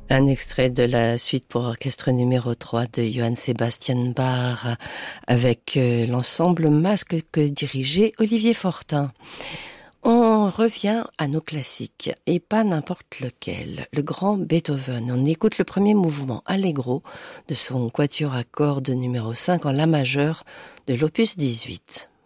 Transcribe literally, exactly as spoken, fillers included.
Un extrait de la suite pour orchestre numéro trois de Johann Sebastian Bach avec euh, l'ensemble Masque que dirigeait Olivier Fortin. On revient à nos classiques, et pas n'importe lequel, le grand Beethoven. On écoute le premier mouvement Allegro de son quatuor à cordes numéro cinq en la majeur de l'opus dix-huit.